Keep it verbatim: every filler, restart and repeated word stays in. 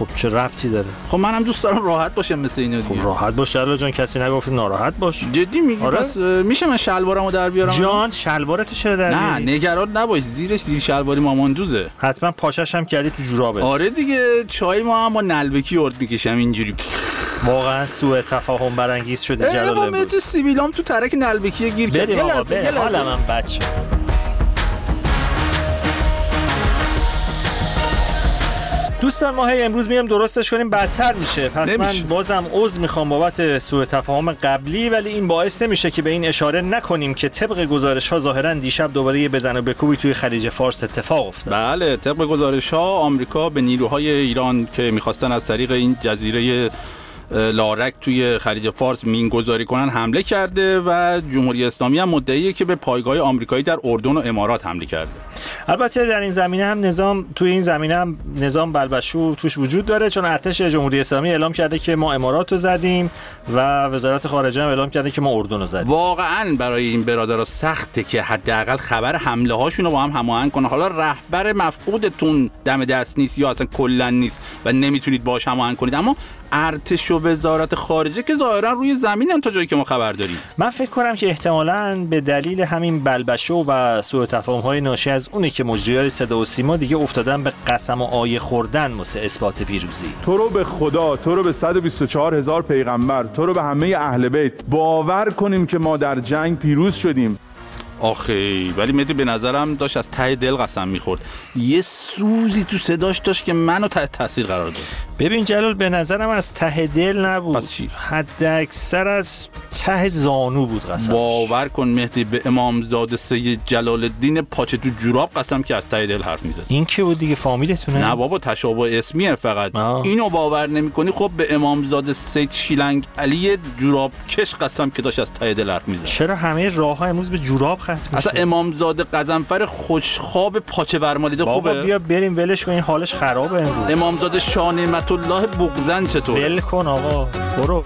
خب چه ربطی داره؟ خب منم دوست دارم راحت باشم مثل اینا دیگه. خب راحت باش جلال جان، کسی نگفت ناراحت باش. جدی میگی؟ آره؟ پس میشه من شلوارمو در بیارم؟ جان شلوارتو چرا در بیاری؟ نه نگران نباش، زیرش زیر شلواری ماماندوزه. حتما پاشش هم کردی تو جورابه. آره دیگه، چای ما هم با نلبکی ارد میکشم اینجوری. واقعا سوء تفاهم برانگیز شده جلال امروز. با مت سیبیلام تو ترک نلبکی گیر کرد. بریم آقا بریم، حالا من بچه. دوستان ما هی امروز میام درستش کنیم بدتر میشه، پس نمیشه. من بازم عذر میخوام بابت سوء تفاهم قبلی، ولی این باعث نمیشه که به این اشاره نکنیم که طبق گزارش ها ظاهرا دیشب دوباره یه بزن و بکوبی توی خلیج فارس اتفاق افتاد. بله، طبق گزارش ها آمریکا به نیروهای ایران که میخواستن از طریق این جزیره لارک توی خلیج فارس مینگذاری کنن حمله کرده و جمهوری اسلامی هم مدعیه که به پایگاه آمریکایی در اردن و امارات حمله کرده. البته در این زمینه هم نظام توی این زمینه هم نظام بلبشو توش وجود داره، چون ارتش جمهوری اسلامی اعلام کرده که ما امارات رو زدیم و وزارت خارجه هم اعلام کرده که ما اردن رو زدیم. واقعا برای این برادرها سخته که حداقل خبر حمله هاشون رو با هم هماهنگ کنن. حالا رهبر مفقودتون دم دست نیست یا اصلا کلا نیست و نمیتونید باهاش هماهنگ کنید، اما ارتش و وزارت خارجه که ظاهرا روی زمینن تا جایی که ما خبر داریم. من فکر کنم که احتمالاً به دلیل همین بلبشو و سوء تفاهم‌های ناشی از اونه که مجریای صدا و سیما دیگه افتادن به قسم و آیه خوردن واسه اثبات پیروزی. تو رو به خدا، تو رو به صد و بیست و چهار هزار پیغمبر، تو رو به همه اهل بیت باور کنیم که ما در جنگ پیروز شدیم. آخه ولی مهدی به نظرم داشت از ته دل قسم میخورد، یه سوزی تو صداش داشت که منو تحت تاثیر قرار داد. ببین جلال، به نظرم از ته دل نبود. پس چی؟ حد اکثر از ته زانو بود قسمش. باور کن مهدی به امامزاده سید جلال الدین پاچه تو جوراب قسم که از ته دل حرف میزد. این که بود دیگه، فامیلتونه؟ نه بابا، تشابه اسمیه فقط. آه. اینو باور نمیکنی؟ خب به امامزاده سید شیلنگ علی جوراب کش قسم که داشت از ته دل حرف میزد. چرا همه راهها امروز به جوراب ختم میشه؟ اصلا امامزاده قزنفر خوشخواب پاچه ورمالیده خوبه. بابا بیا بریم ولش کن، این حالش خرابه امروز. امامزاده شاه نعمت الله بغزن چطور؟ ول کن آقا، برو.